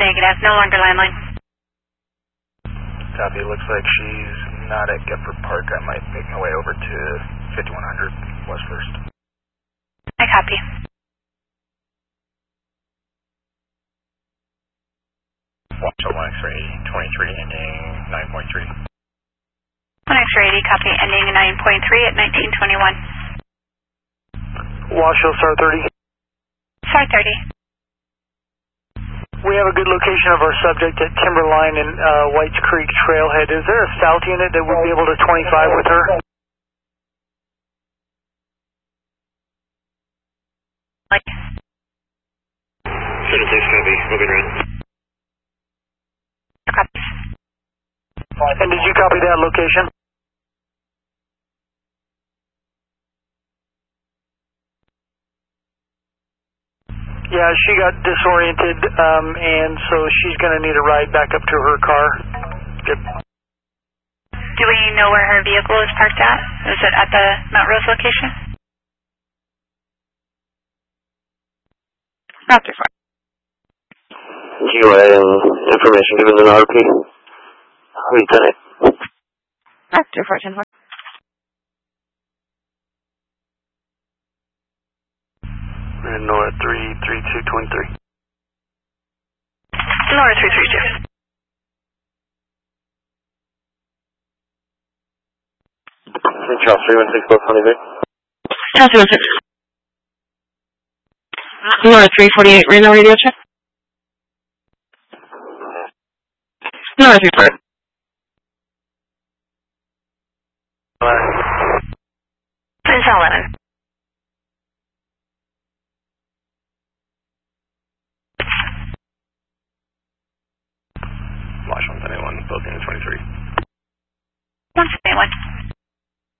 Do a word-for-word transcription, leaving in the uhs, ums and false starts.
Negative, no longer landline. Copy, looks like she's not at Gepford Park. I might make my way over to fifty-one hundred West First. I copy. Watch one X-ray twenty-three ending nine point three. one X-ray eighty, copy, ending nine point three at nineteen twenty-one. Washoe, S A R thirty. S A R thirty. We have a good location of our subject at Timberline and uh, Whites Creek Trailhead. Is there a south unit that would be able to twenty-five with her? Like. seventy-six, copy, moving around. Copy. And did you copy that location? Yeah, she got disoriented, um, and so she's going to need a ride back up to her car. Good. Do we know where her vehicle is parked at? Is it at the Mount Rose location? Not too far. G O A and information given to an R P. Lieutenant. Not too far, ten four. And Nora three three two twenty-three. Nora three three two. Charles three one six, both Honey Vic. Charles three one six. Nora three forty-eight, Reno radio check. Nora three four. It's eleven. Watch one seventy-one, both unit twenty-three. one seventy-one.